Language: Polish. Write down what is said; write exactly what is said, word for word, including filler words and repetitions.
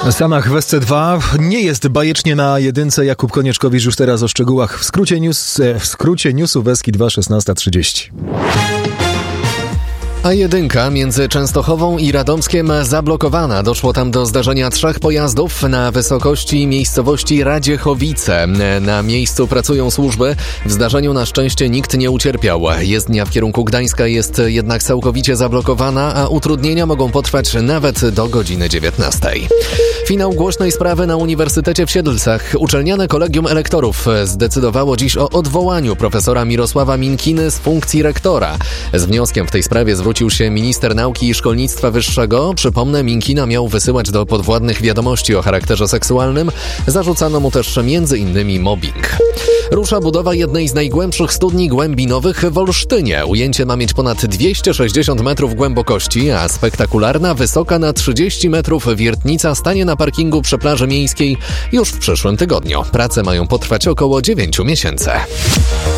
Sanach w S C dwa nie jest bajecznie na jedynce. Jakub Konieczkowicz już teraz o szczegółach. W skrócie, news, w skrócie newsu w Eski dwa, szesnasta trzydzieści. A jedynka między Częstochową i Radomskiem zablokowana. Doszło tam do zdarzenia trzech pojazdów na wysokości miejscowości Radziechowice. Na miejscu pracują służby. W zdarzeniu na szczęście nikt nie ucierpiał. Jezdnia w kierunku Gdańska jest jednak całkowicie zablokowana, a utrudnienia mogą potrwać nawet do godziny dziewiętnastej. Finał głośnej sprawy na Uniwersytecie w Siedlcach. Uczelniane Kolegium Elektorów zdecydowało dziś o odwołaniu profesora Mirosława Minkiny z funkcji rektora. Z wnioskiem w tej sprawie zwrócił się minister nauki i szkolnictwa wyższego. Przypomnę, Minkina miał wysyłać do podwładnych wiadomości o charakterze seksualnym. Zarzucano mu też między innymi mobbing. Rusza budowa jednej z najgłębszych studni głębinowych w Olsztynie. Ujęcie ma mieć ponad dwieście sześćdziesiąt metrów głębokości, a spektakularna, wysoka na trzydzieści metrów wiertnica stanie na parkingu przy plaży miejskiej już w przyszłym tygodniu. Prace mają potrwać około dziewięciu miesięcy.